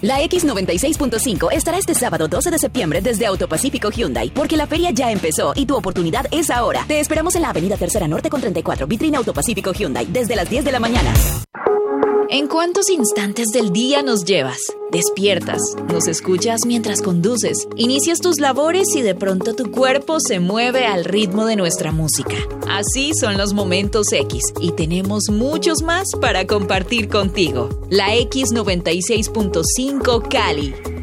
La X96.5 estará este sábado 12 de septiembre desde Autopacífico Hyundai, porque la feria ya empezó y tu oportunidad es ahora. Te esperamos en la avenida Tercera Norte con 34, vitrina Autopacífico Hyundai, desde las 10 de la mañana. ¿En cuántos instantes del día nos llevas? Despiertas, nos escuchas mientras conduces, inicias tus labores y de pronto tu cuerpo se mueve al ritmo de nuestra música. Así son los momentos X y tenemos muchos más para compartir contigo. La X96.5 Cali.